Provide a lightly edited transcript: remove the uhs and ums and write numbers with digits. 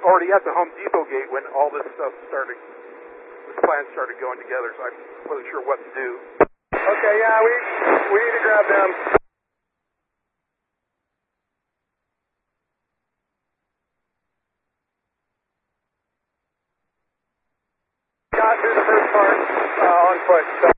already at the Home Depot gate when all this stuff started, this plan started going together, so I wasn't sure what to do. Okay, yeah, we need to grab them. Got through the first part on foot. So.